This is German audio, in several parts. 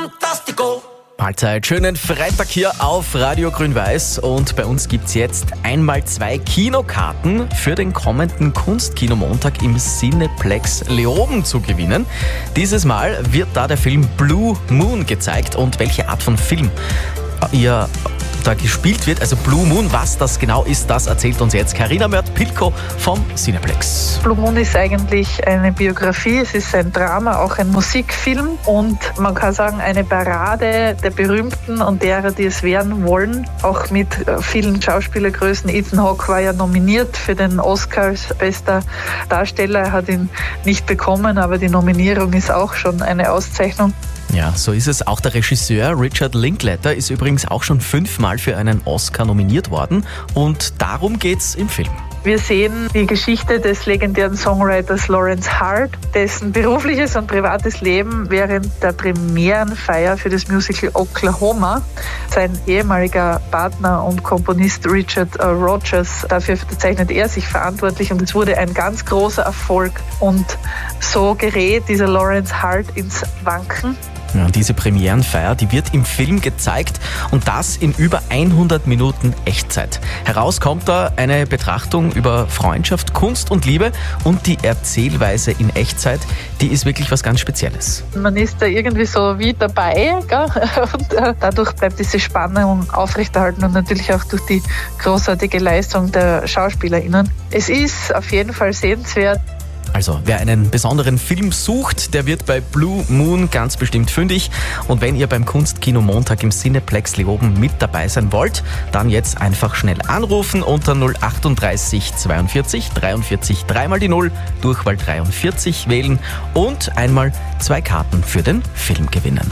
fantastico. Mahlzeit, schönen Freitag hier auf Radio Grün-Weiß und bei uns gibt's jetzt einmal 2 Kinokarten für den kommenden Kunstkinomontag im Cineplex Leoben zu gewinnen. Dieses Mal wird da der Film Blue Moon gezeigt und welche Art von Film ihr da gespielt wird, also Blue Moon, was das genau ist, das erzählt uns jetzt Carina Mört-Pilko vom Cineplex. Blue Moon ist eigentlich eine Biografie, es ist ein Drama, auch ein Musikfilm und man kann sagen eine Parade der Berühmten und derer, die es werden wollen, auch mit vielen Schauspielergrößen. Ethan Hawke war ja nominiert für den Oscar als bester Darsteller, er hat ihn nicht bekommen, aber die Nominierung ist auch schon eine Auszeichnung. Ja, so ist es. Auch der Regisseur Richard Linklater ist übrigens auch schon 5-mal für einen Oscar nominiert worden und darum geht's im Film. Wir sehen die Geschichte des legendären Songwriters Lawrence Hart, dessen berufliches und privates Leben während der Premierenfeier für das Musical Oklahoma sein ehemaliger Partner und Komponist Richard Rodgers, dafür zeichnet er sich verantwortlich und es wurde ein ganz großer Erfolg und so gerät dieser Lawrence Hart ins Wanken. Ja, diese Premierenfeier, die wird im Film gezeigt und das in über 100 Minuten Echtzeit. Heraus kommt da eine Betrachtung über Freundschaft, Kunst und Liebe und die Erzählweise in Echtzeit, die ist wirklich was ganz Spezielles. Man ist da irgendwie so wie dabei, gell? Und dadurch bleibt diese Spannung aufrechterhalten und natürlich auch durch die großartige Leistung der SchauspielerInnen. Es ist auf jeden Fall sehenswert. Also, wer einen besonderen Film sucht, der wird bei Blue Moon ganz bestimmt fündig. Und wenn ihr beim Kunstkino Montag im Cineplex Leoben mit dabei sein wollt, dann jetzt einfach schnell anrufen unter 038 42 43 3 mal die 0, Durchwahl 43 wählen und einmal 2 Karten für den Film gewinnen.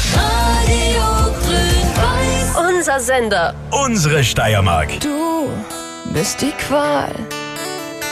Radio Grün-Weiß. Unser Sender. Unsere Steiermark. Du bist die Qual.